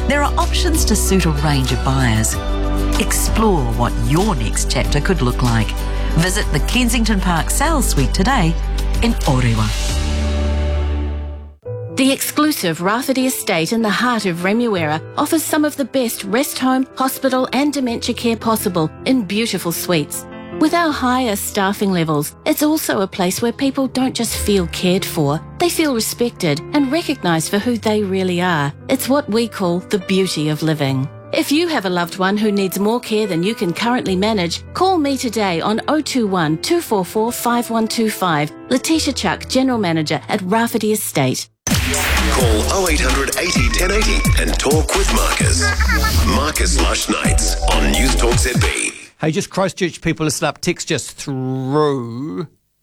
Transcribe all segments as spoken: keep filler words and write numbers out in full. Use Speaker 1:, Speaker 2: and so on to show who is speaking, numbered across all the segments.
Speaker 1: there are options to suit a range of buyers. Explore what your next chapter could look like. Visit the Kensington Park Sales Suite today in Orewa.
Speaker 2: The exclusive Rafferty Estate in the heart of Remuera offers some of the best rest home, hospital and dementia care possible in beautiful suites. With our higher staffing levels, it's also a place where people don't just feel cared for, they feel respected and recognised for who they really are. It's what we call the beauty of living. If you have a loved one who needs more care than you can currently manage, call me today on oh two one, two four four, five one two five. Letitia Chuck, General Manager at Rafferty Estate.
Speaker 3: Call oh eight hundred eighty, ten eighty and talk with Marcus. Marcus Lush Nights on News Talk Z B.
Speaker 4: Hey, just Christchurch people, listen up. Text just through.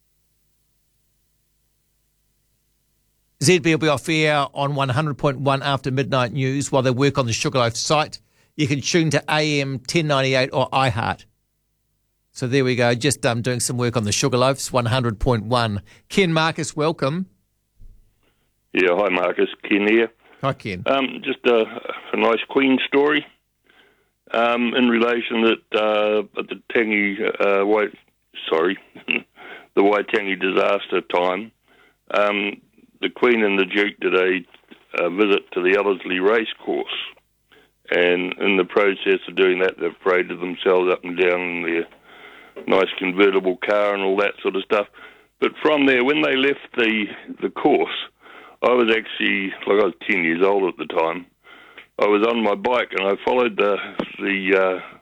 Speaker 4: Z B will be off air on one hundred point one after midnight news while they work on the Sugarloaf site. You can tune to A M ten ninety-eight or iHeart. So there we go, just um, doing some work on the Sugarloafs, one hundred point one. Ken Marcus, welcome.
Speaker 5: Yeah, hi Marcus, Ken here.
Speaker 4: Hi Ken.
Speaker 5: Um, just a, a nice Queen story. Um, in relation that uh, at the Tangi, uh, White, sorry, the Waitangi disaster time, um, the Queen and the Duke did a, a visit to the Ellerslie racecourse, and in the process of doing that, they paraded themselves up and down in their nice convertible car and all that sort of stuff. But from there, when they left the the course, I was actually, like I was ten years old at the time, I was on my bike and I followed the the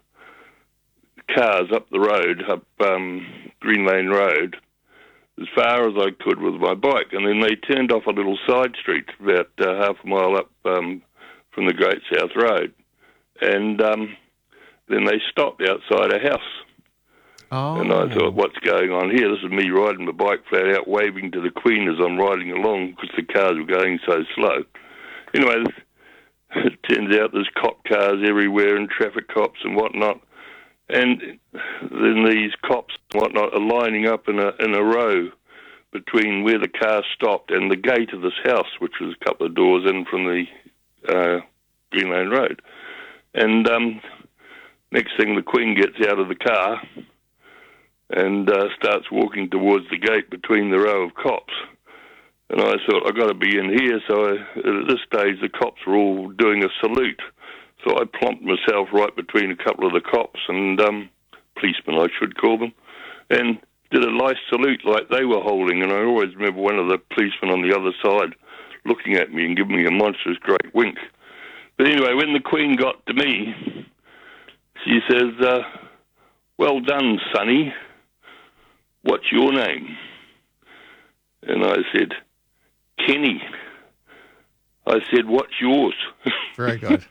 Speaker 5: uh, cars up the road, up um, Green Lane Road, as far as I could with my bike. And then they turned off a little side street about uh, half a mile up um, from the Great South Road. And um, then they stopped outside a house.
Speaker 4: Oh.
Speaker 5: And I thought, what's going on here? This is me riding my bike flat out, waving to the Queen as I'm riding along because the cars were going so slow. Anyway, it turns out there's cop cars everywhere and traffic cops and whatnot. And then these cops and whatnot are lining up in a in a row between where the car stopped and the gate of this house, which was a couple of doors in from the uh, Green Lane Road. And um, next thing, the Queen gets out of the car and uh, starts walking towards the gate between the row of cops. And I thought, I've got to be in here. So I, at this stage, the cops were all doing a salute. So I plonked myself right between a couple of the cops and um, policemen, I should call them, and did a nice salute like they were holding. And I always remember one of the policemen on the other side looking at me and giving me a monstrous great wink. But anyway, when the Queen got to me, she says, uh, well done, Sonny. What's your name? And I said, Kenny. I said, what's yours?
Speaker 4: Very good.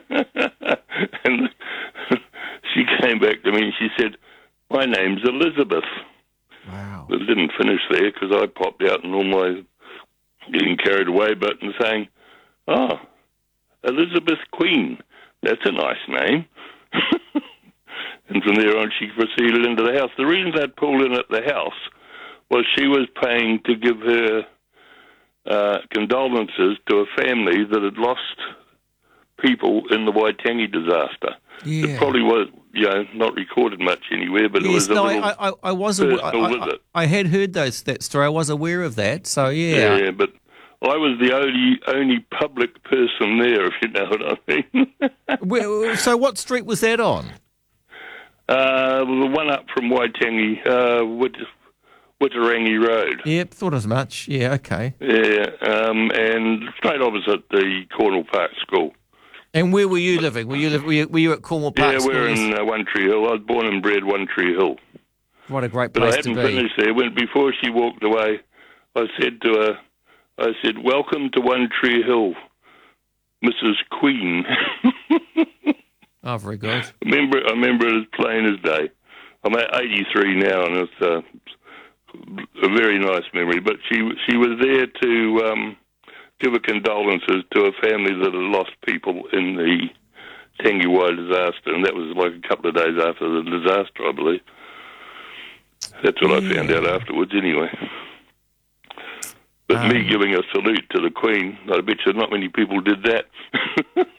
Speaker 5: And she came back to me and she said, my name's Elizabeth.
Speaker 4: Wow.
Speaker 5: But it didn't finish there because I popped out and all my getting carried away button saying, oh, Elizabeth Queen. That's a nice name. And from there on, she proceeded into the house. The reason they'd pulled in at the house was she was paying to give her uh, condolences to a family that had lost people in the Waitangi disaster.
Speaker 4: Yeah.
Speaker 5: It probably was, you know, not recorded much anywhere, but
Speaker 4: yes,
Speaker 5: it was a
Speaker 4: no,
Speaker 5: little
Speaker 4: I, I, I was aware,
Speaker 5: personal
Speaker 4: I, I,
Speaker 5: visit.
Speaker 4: I had heard those that story. I was aware of that. So yeah.
Speaker 5: Yeah, yeah, but I was the only only public person there, if you know what I mean.
Speaker 4: Well, so what street was that on?
Speaker 5: Uh, the one up from Waitangi, uh, Wit- Witarangi Road.
Speaker 4: Yep, thought as much. Yeah, okay.
Speaker 5: Yeah, um, and straight opposite the Cornwall Park School.
Speaker 4: And where were you living? Were you li- were you, were you at Cornwall Park
Speaker 5: Yeah,
Speaker 4: School?
Speaker 5: we're in uh, One Tree Hill. I was born and bred One Tree Hill.
Speaker 4: What a great
Speaker 5: But
Speaker 4: place
Speaker 5: I
Speaker 4: to
Speaker 5: hadn't
Speaker 4: be.
Speaker 5: finished there. When, before she walked away, I said to her, I said, welcome to One Tree Hill, Missus Queen.
Speaker 4: Oh, very good.
Speaker 5: I remember, I remember it as plain as day. I'm at eighty-three now, and it's uh, a very nice memory. But she she was there to um, give her condolences to a family that had lost people in the Tangiwai disaster, and that was like a couple of days after the disaster, I believe. That's what yeah. I found out afterwards, anyway. But um, me giving a salute to the Queen, I bet you not many people did that.